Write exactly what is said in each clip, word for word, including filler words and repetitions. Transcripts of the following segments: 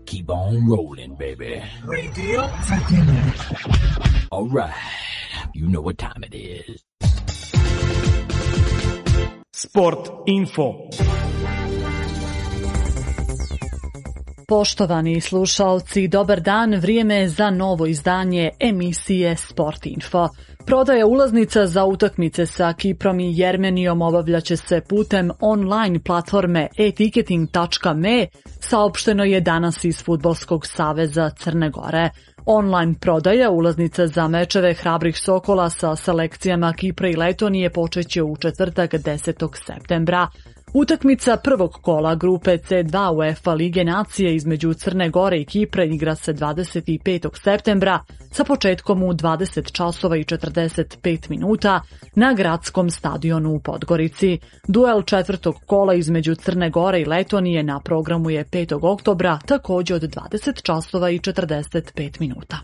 Keep on rolling, baby. Radio Fratellini. All right, you know what time it is. Sport info. Poštovani slušalci, dobar dan, vrijeme je za novo izdanje emisije Sport Info. Prodaja ulaznica za utakmice sa Kiprom i Jermenijom obavljaće se putem online platforme e ticketing tačka me, saopšteno je danas iz Fudbalskog saveza Crne Gore. Online prodaja ulaznica za mečeve hrabrih Sokola sa selekcijama Kipra i Letonije počeće u četvrtak desetog septembra. Utakmica prvog kola grupe ce dva UEFA Lige nacije između Crne Gore i Kipra igra se dvadeset petog septembra sa početkom u dvadeset časova i četrdeset pet minuta na gradskom stadionu u Podgorici. Duel četvrtog kola između Crne Gore i Letonije na programu je petog oktobra, također od dvadeset časova i četrdeset pet minuta.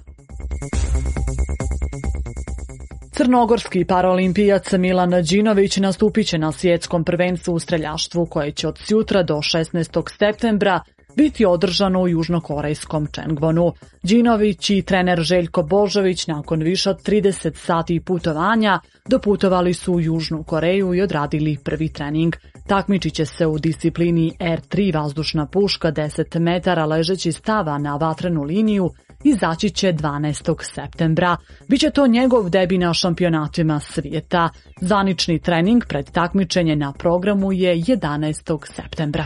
Crnogorski paraolimpijac Milan Đinović nastupit će na svjetskom prvenstvu u streljaštvu koje će od sutra do šesnaestog septembra biti održano u južnokorejskom Čengvonu. Đinović i trener Željko Božović nakon više od trideset sati putovanja doputovali su u Južnu Koreju i odradili prvi trening. Takmičit će se u disciplini er tri vazdušna puška deset metara ležeći stava na vatrenu liniju, izaći će dvanaestog septembra. Biće to njegov debi na šampionatima svijeta. Zvanični trening pred takmičenje na programu je jedanaestog septembra.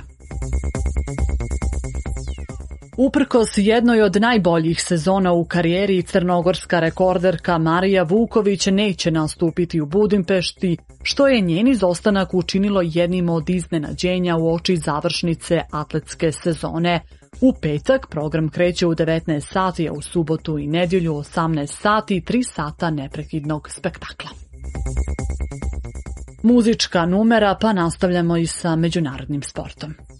Uprkos jednoj od najboljih sezona u karijeri, crnogorska rekorderka Marija Vuković neće nastupiti u Budimpešti, što je njen izostanak učinilo jednim od iznenađenja u oči završnice atletske sezone. U petak program kreće u devetnaest sati, a u subotu i nedjelju osamnaest sati, tri sata neprekidnog spektakla. Muzička numera, pa nastavljamo i sa međunarodnim sportom.